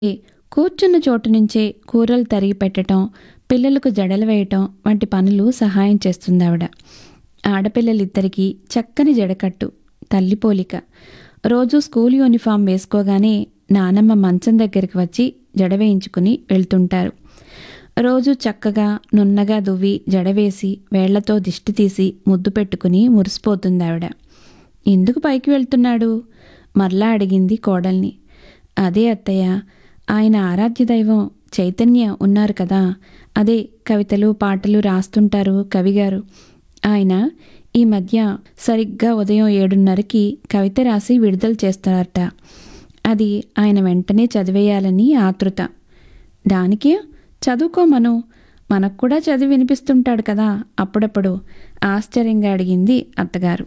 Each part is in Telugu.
కూర్చున్న చోటు నుంచే కూరలు తరిగి పెట్టడం, పిల్లలకు జడలు వేయటం వంటి పనులు సహాయం చేస్తుందావిడ. ఆడపిల్లలిద్దరికీ చక్కని జడకట్టు, తల్లి పోలిక. రోజు స్కూల్ యూనిఫామ్ వేసుకోగానే నానమ్మ మంచం దగ్గరికి వచ్చి జడ వేయించుకుని వెళ్తుంటారు. రోజు చక్కగా నున్నగా దువ్వి జడవేసి వేళ్లతో దిష్టి తీసి ముద్దు పెట్టుకుని మురిసిపోతుందావిడ. ఎందుకు పైకి వెళ్తున్నాడు మరలా అడిగింది కోడల్ని. అదే అత్తయ్య, ఆయన ఆరాధ్య దైవం చైతన్య ఉన్నారు కదా, అదే కవితలు పాటలు రాస్తుంటారు కవిగారు. ఆయన ఈ మధ్య సరిగ్గా ఉదయం 7:30కి కవిత రాసి విడుదల చేస్తారట. అది ఆయన వెంటనే చదివేయాలని ఆతృత. దానికే చదువుకోమను, మనకు కూడా చదివి వినిపిస్తుంటాడు కదా అప్పుడప్పుడు ఆశ్చర్యంగా అడిగింది అత్తగారు.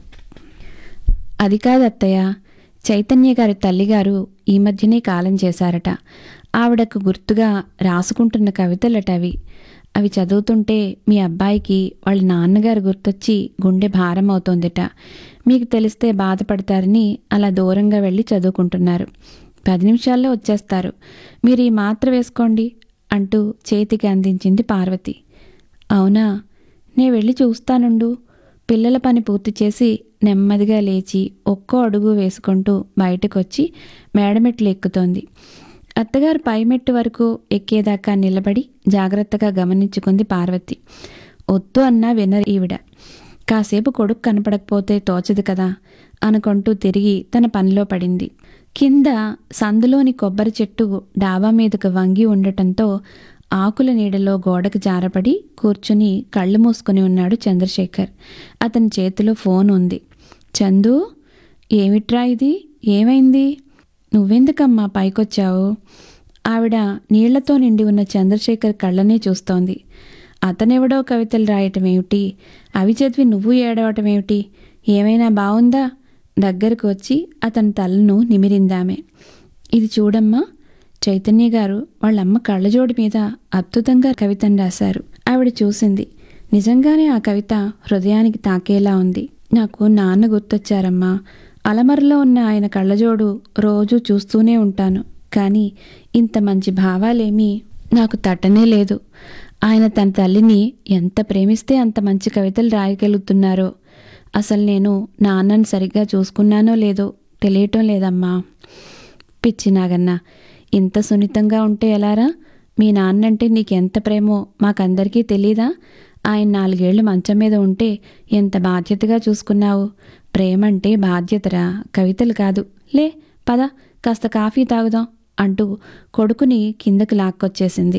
అది కాదు అత్తయ్య, చైతన్య గారి తల్లిగారు ఈ మధ్యనే కాలం చేశారట. ఆవిడకు గుర్తుగా రాసుకుంటున్న కవితలట అవి. అవి చదువుతుంటే మీ అబ్బాయికి వాళ్ళ నాన్నగారు గుర్తొచ్చి గుండె భారం అవుతోందిట. మీకు తెలిస్తే బాధపడతారని అలా దూరంగా వెళ్ళి చదువుకుంటున్నారు. 10 నిమిషాల్లో వచ్చేస్తారు. మీరు ఈ మాత్ర వేసుకోండి అంటూ చేతికి అందించింది పార్వతి. అవునా, నే వెళ్ళి చూస్తానుండు. పిల్లల పని పూర్తి చేసి నెమ్మదిగా లేచి ఒక్కో అడుగు వేసుకుంటూ బయటకొచ్చి మేడమెట్లు ఎక్కుతోంది. అత్తగారు పైమెట్టు వరకు ఎక్కేదాకా నిలబడి జాగ్రత్తగా గమనించుకుంది పార్వతి. వద్దు అన్నా వినరు ఈవిడ. కాసేపు కొడుకు కనపడకపోతే తోచదు కదా అనుకుంటూ తిరిగి తన పనిలో పడింది. కింద సందులోని కొబ్బరి చెట్టు డాబా మీదకు వంగి ఉండటంతో ఆకుల నీడలో గోడకు జారపడి కూర్చుని కళ్ళు మూసుకుని ఉన్నాడు చంద్రశేఖర్. అతని చేతిలో ఫోన్ ఉంది. చందు, ఏమిట్రా ఇది, ఏమైంది? నువ్వెందుకమ్మా పైకొచ్చావు? ఆవిడ నీళ్లతో నిండి ఉన్న చంద్రశేఖర్ కళ్ళనే చూస్తోంది. అతనెవడో కవితలు రాయటం ఏమిటి, అవి చదివి నువ్వు ఏడవటం ఏమిటి, ఏమైనా బావుందా? దగ్గరకు వచ్చి అతని తలను నిమిరిందామె. ఇది చూడమ్మా, చైతన్య గారు వాళ్ళమ్మ కళ్ళజోడి మీద అద్భుతంగా కవితను రాశారు. ఆవిడ చూసింది. నిజంగానే ఆ కవిత హృదయానికి తాకేలా ఉంది. నాకు నాన్న గుర్తొచ్చారమ్మా. అలమరలో ఉన్న ఆయన కళ్ళజోడు రోజూ చూస్తూనే ఉంటాను, కానీ ఇంత మంచి భావాలేమీ నాకు తట్టనే లేదు. ఆయన తన తల్లిని ఎంత ప్రేమిస్తే అంత మంచి కవితలు రాయగలుగుతున్నారో. అసలు నేను నాన్నను సరిగ్గా చూసుకున్నానో లేదో తెలియటం లేదమ్మా. పిచ్చి నాగన్నా, ఇంత సున్నితంగా ఉంటే ఎలారా? మీ నాన్నంటే నీకెంత ప్రేమో మాకందరికీ తెలీదా? ఆయన 4 ఏళ్లు మంచం మీద ఉంటే ఎంత బాధ్యతగా చూసుకున్నావు. ప్రేమంటే బాధ్యతరా, కవితలు కాదు. లే పద, కాస్త కాఫీ తాగుదాం అంటూ కొడుకుని కిందకి లాక్కొచ్చేసింది.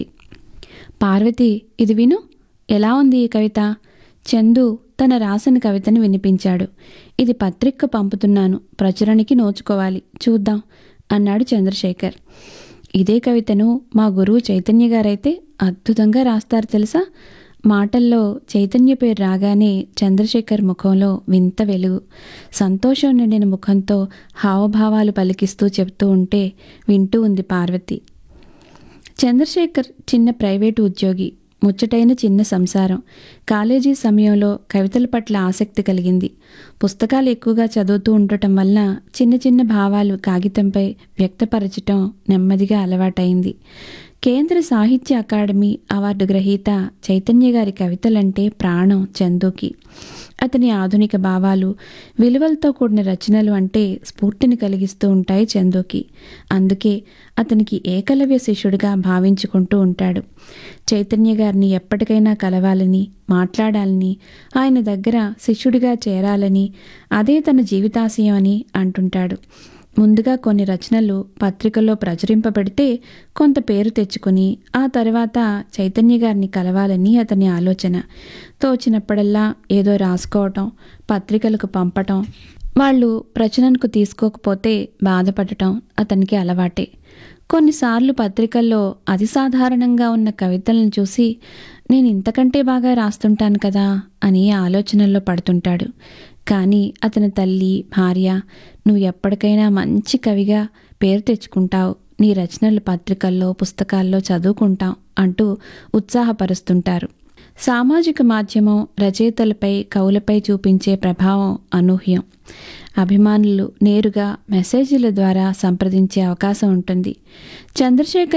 పార్వతి, ఇది విను, ఎలా ఉంది ఈ కవిత? చందు తన రాసిన కవితను వినిపించాడు. ఇది పత్రిక పంపుతున్నాను, ప్రచురణకి నోచుకోవాలి, చూద్దాం అన్నాడు చంద్రశేఖర్. ఇదే కవితను మా గురువు చైతన్య గారైతే అద్భుతంగా రాస్తారు తెలుసా? మాటల్లో చైతన్య పేరు రాగానే చంద్రశేఖర్ ముఖంలో వింత వెలుగు. సంతోషం నిండిన ముఖంతో హావభావాలు పలికిస్తూ చెప్తూ ఉంటే వింటూ ఉంది పార్వతి. చంద్రశేఖర్ చిన్న ప్రైవేటు ఉద్యోగి, ముచ్చటైన చిన్న సంసారం. కాలేజీ సమయంలో కవితల పట్ల ఆసక్తి కలిగింది. పుస్తకాలు ఎక్కువగా చదువుతూ ఉండటం వల్ల చిన్న చిన్న భావాలు కాగితంపై వ్యక్తపరచటం నెమ్మదిగా అలవాటైంది. కేంద్ర సాహిత్య అకాడమీ అవార్డు గ్రహీత చైతన్య గారి కవితలంటే ప్రాణం చందుకి. అతని ఆధునిక భావాలు, విలువలతో కూడిన రచనలు అంటే స్ఫూర్తిని కలిగిస్తూ ఉంటాయి చందుకి. అందుకే అతనికి ఏకలవ్య శిష్యుడిగా భావించుకుంటూ ఉంటాడు. చైతన్య గారిని ఎప్పటికైనా కలవాలని, మాట్లాడాలని, ఆయన దగ్గర శిష్యుడిగా చేరాలని, అదే తన జీవితాశయం అని అంటుంటాడు. ముందుగా కొన్ని రచనలు పత్రికల్లో ప్రచురింపబడితే కొంత పేరు తెచ్చుకుని ఆ తర్వాత చైతన్య గారిని కలవాలని అతని ఆలోచన. తోచినప్పుడల్లా ఏదో రాసుకోవటం, పత్రికలకు పంపటం, వాళ్ళు ప్రచురణకు తీసుకోకపోతే బాధపడటం అతనికి అలవాటే. కొన్నిసార్లు పత్రికల్లో అతి సాధారణంగా ఉన్న కవితలను చూసి నేను ఇంతకంటే బాగా రాస్తుంటాను కదా అని ఆలోచనల్లో పడుతుంటాడు. కానీ అతని తల్లి, భార్య, నువ్వు ఎప్పటికైనా మంచి కవిగా పేరు తెచ్చుకుంటావు, నీ రచనలు పత్రికల్లో పుస్తకాల్లో చదువుకుంటాం అంటూ ఉత్సాహపరుస్తుంటారు. సామాజిక మాధ్యమం రచయితలపై కవులపై చూపించే ప్రభావం అనూహ్యం. అభిమానులు నేరుగా మెసేజ్ల ద్వారా సంప్రదించే అవకాశం ఉంటుంది. చంద్రశేఖర్